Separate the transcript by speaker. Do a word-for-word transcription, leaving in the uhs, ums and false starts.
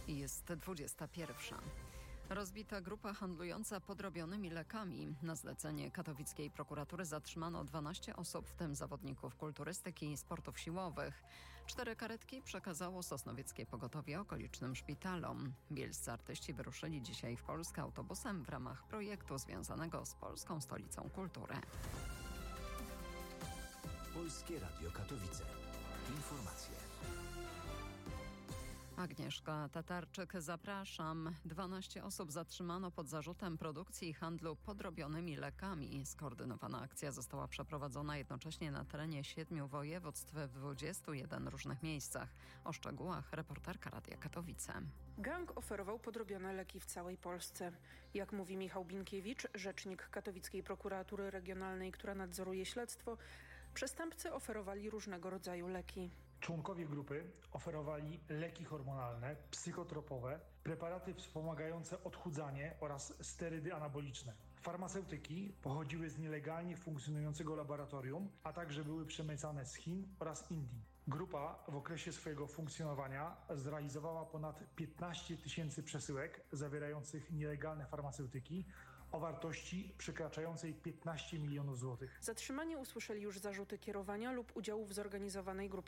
Speaker 1: Jest dwudziesta pierwsza. Rozbita grupa handlująca podrobionymi lekami. Na zlecenie katowickiej prokuratury zatrzymano dwanaście osób, w tym zawodników kulturystyki i sportów siłowych. Cztery karetki przekazało sosnowieckie pogotowie okolicznym szpitalom. Bielscy artyści wyruszyli dzisiaj w Polskę autobusem w ramach projektu związanego z Polską Stolicą Kultury.
Speaker 2: Polskie Radio Katowice. Informacje.
Speaker 1: Agnieszka Tatarczyk, zapraszam. dwanaście osób zatrzymano pod zarzutem produkcji i handlu podrobionymi lekami. Skoordynowana akcja została przeprowadzona jednocześnie na terenie siedmiu województw w dwudziestu jeden różnych miejscach. O szczegółach reporterka Radia Katowice.
Speaker 3: Gang oferował podrobione leki w całej Polsce. Jak mówi Michał Binkiewicz, rzecznik katowickiej prokuratury regionalnej, która nadzoruje śledztwo, przestępcy oferowali różnego rodzaju leki.
Speaker 4: Członkowie grupy oferowali leki hormonalne, psychotropowe, preparaty wspomagające odchudzanie oraz sterydy anaboliczne. Farmaceutyki pochodziły z nielegalnie funkcjonującego laboratorium, a także były przemycane z Chin oraz Indii. Grupa w okresie swojego funkcjonowania zrealizowała ponad piętnaście tysięcy przesyłek zawierających nielegalne farmaceutyki o wartości przekraczającej piętnaście milionów złotych.
Speaker 3: Zatrzymani usłyszeli już zarzuty kierowania lub udziału w zorganizowanej grupie